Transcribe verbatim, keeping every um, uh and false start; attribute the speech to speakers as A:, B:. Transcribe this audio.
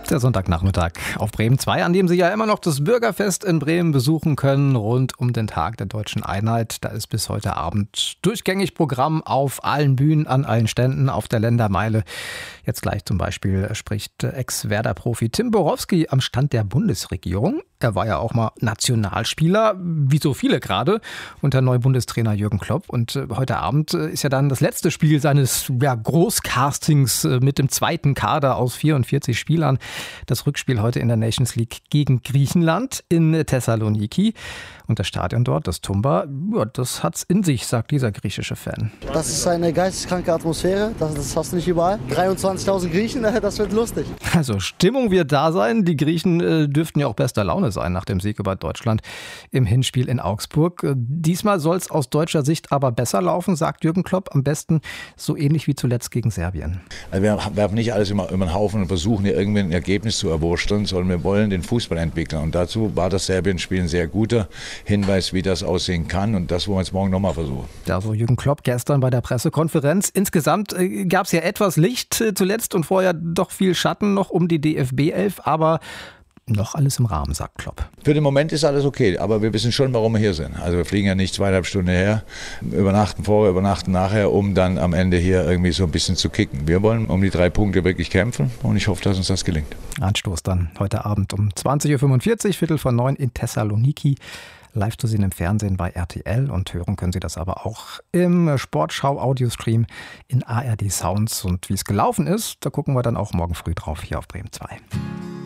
A: Der Sonntagnachmittag auf Bremen zwei, an dem Sie ja immer noch das Bürgerfest in Bremen besuchen können, rund um den Tag der Deutschen Einheit. Da ist bis heute Abend durchgängig Programm auf allen Bühnen, an allen Ständen, auf der Ländermeile. Jetzt gleich zum Beispiel spricht Ex-Werder-Profi Tim Borowski am Stand der Bundesregierung. Er war ja auch mal Nationalspieler, wie so viele gerade, unter Neubundestrainer Jürgen Klopp. Und heute Abend ist ja dann das letzte Spiel seines ja, Großcastings mit dem zweiten Kader aus vierundvierzig Spielern. Das Rückspiel heute in der Nations League gegen Griechenland in Thessaloniki. Und das Stadion dort, das Tumba, ja, das hat's in sich, sagt dieser griechische Fan.
B: Das ist eine geisteskranke Atmosphäre, das, das hast du nicht überall. dreiundzwanzigtausend Griechen, das wird lustig.
A: Also Stimmung wird da sein. Die Griechen äh, dürften ja auch bester Laune sein nach dem Sieg über Deutschland im Hinspiel in Augsburg. Äh, diesmal soll es aus deutscher Sicht aber besser laufen, sagt Jürgen Klopp. Am besten so ähnlich wie zuletzt gegen Serbien.
C: Also wir werfen nicht alles immer über den Haufen und versuchen hier irgendwie ein Ergebnis zu erwursteln, sondern wir wollen den Fußball entwickeln. Und dazu war das Serbien-Spiel ein sehr guter Hinweis, wie das aussehen kann. Und das wollen wir jetzt morgen nochmal versuchen.
A: Ja, so Jürgen Klopp gestern bei der Pressekonferenz. Insgesamt äh, gab es ja etwas Licht äh, zuletzt und vorher doch viel Schatten noch um die D F B elf, aber noch alles im Rahmen, sagt Klopp.
C: Für den Moment ist alles okay, aber wir wissen schon, warum wir hier sind. Also wir fliegen ja nicht zweieinhalb Stunden her, übernachten vorher, übernachten nachher, um dann am Ende hier irgendwie so ein bisschen zu kicken. Wir wollen um die drei Punkte wirklich kämpfen und ich hoffe, dass uns das gelingt.
A: Anstoß dann heute Abend um zwanzig Uhr fünfundvierzig, Viertel vor neun in Thessaloniki. Live zu sehen im Fernsehen bei R T L und hören können Sie das aber auch im Sportschau-Audiostream in A R D Sounds. Und wie es gelaufen ist, da gucken wir dann auch morgen früh drauf hier auf Bremen zwei.